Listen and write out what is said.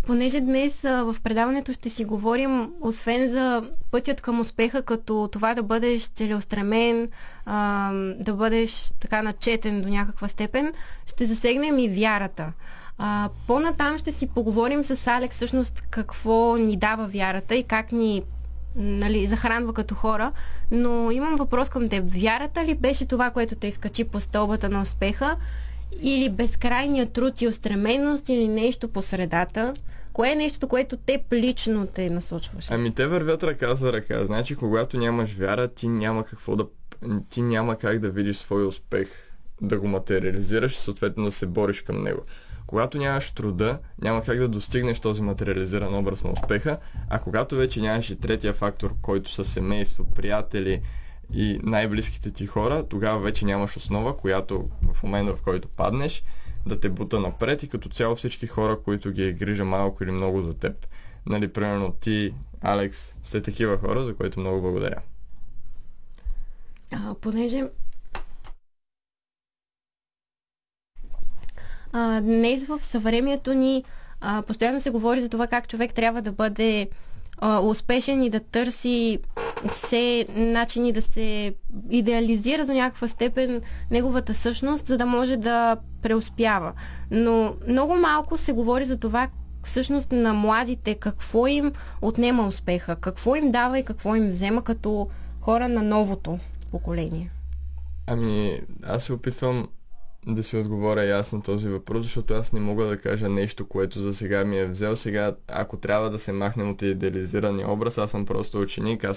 Понеже днес в предаването ще си говорим, освен за пътят към успеха, като това да бъдеш целеустремен, да бъдеш така начетен до някаква степен, ще засегнем и вярата. По-натам ще си поговорим с Алекс всъщност какво ни дава вярата и как ни захранва като хора, но имам въпрос към теб. Вярата ли беше това, което те изкачи по стълбата на успеха, или безкрайният труд и устременост, или нещо по средата? Кое е нещото, което теб лично те насочваше? Ами те вървят ръка за ръка. Значи, когато нямаш вяра, ти няма как да видиш своя успех, да го материализираш и съответно да се бориш към него. Когато нямаш труда, няма как да достигнеш този материализиран образ на успеха, а когато вече нямаш и третия фактор, който са семейство, приятели и най-близките ти хора, тогава вече нямаш основа, която в момента, в който паднеш, да те бута напред и като цяло всички хора, които ги е грижа малко или много за теб. Нали, примерно ти, Алекс, сте такива хора, за което много благодаря. Понеже днес в съвремието ни постоянно се говори за това как човек трябва да бъде успешен и да търси все начини да се идеализира до някаква степен неговата същност, за да може да преуспява. Но много малко се говори за това всъщност на младите какво им отнема успеха, какво им дава и какво им взема като хора на новото поколение. Ами, аз се опитвам да си отговоря ясно този въпрос, защото аз не мога да кажа нещо, което за сега ми е взел. Сега, ако трябва да се махнем от идеализирания образ, аз съм просто ученик, аз